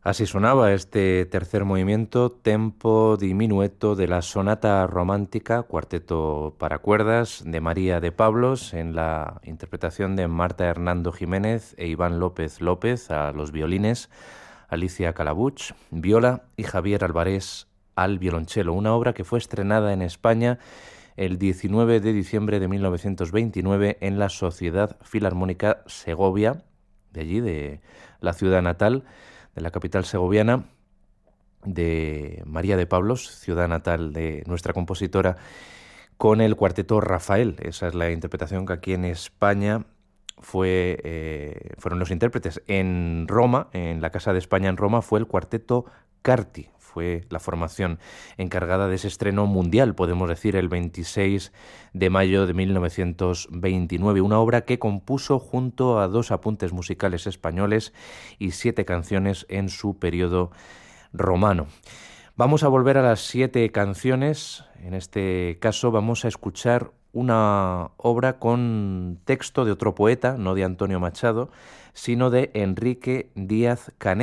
Así sonaba este tercer movimiento, tempo diminueto de la sonata romántica, cuarteto para cuerdas de María de Pablos, en la interpretación de Marta Hernando Jiménez e Iván López López a los violines, Alicia Calabuch, viola y Javier Álvarez al violonchelo, una obra que fue estrenada en España el 19 de diciembre de 1929 en la Sociedad Filarmónica Segovia, de allí, de la ciudad natal, de la capital segoviana, de María de Pablos, ciudad natal de nuestra compositora, con el cuarteto Rafael. Esa es la interpretación que aquí en España fueron los intérpretes. En Roma, en la Casa de España en Roma, fue el cuarteto Carti. Fue la formación encargada de ese estreno mundial, podemos decir, el 26 de mayo de 1929. Una obra que compuso junto a 2 apuntes musicales españoles y 7 canciones en su periodo romano. Vamos a volver a las 7 canciones. En este caso vamos a escuchar una obra con texto de otro poeta, no de Antonio Machado, sino de Enrique Díaz Canet.